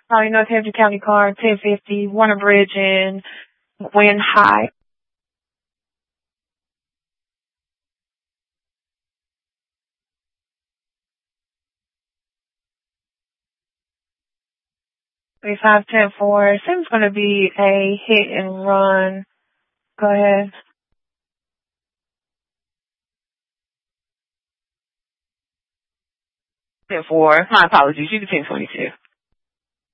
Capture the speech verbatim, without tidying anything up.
Raleigh, North Hampton County car, ten fifty, Warner Bridge and Win High. thirty-five ten four. Seems going to be a hit and run. Go ahead. ten four. My apologies. You can ten twenty-two.